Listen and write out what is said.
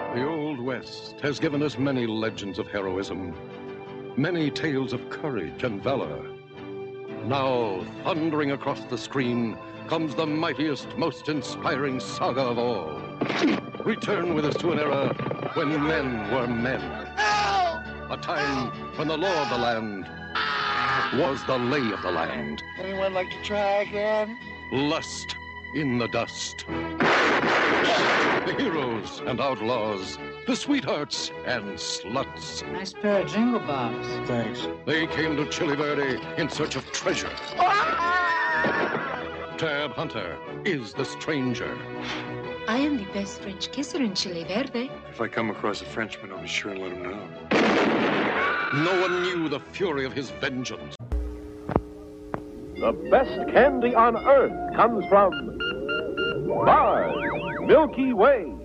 The Old West has given us many legends of heroism, many tales of courage and valor. Now, thundering across the screen, comes the mightiest, most inspiring saga of all. Return with us to an era when men were men. A time when the law of the land was the lay of the land. Anyone like to try again? Lust in the dust. The heroes and outlaws, the sweethearts and sluts. Nice pair of jingle bobs. Thanks. They came to Chile Verde in search of treasure. Tab Hunter is the stranger. I am the best French kisser in Chile Verde. If I come across a Frenchman, I'll be sure and let him know. No one knew the fury of his vengeance. The best candy on earth comes from Mars, Milky Way.